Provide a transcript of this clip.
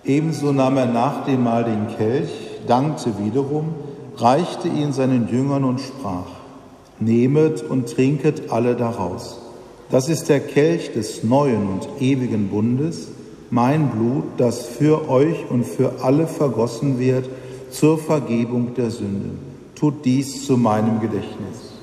Ebenso nahm er nach dem Mahl den Kelch, dankte wiederum, reichte ihn seinen Jüngern und sprach: Nehmet und trinket alle daraus. Das ist der Kelch des neuen und ewigen Bundes, mein Blut, das für euch und für alle vergossen wird zur Vergebung der Sünden. Tut dies zu meinem Gedächtnis.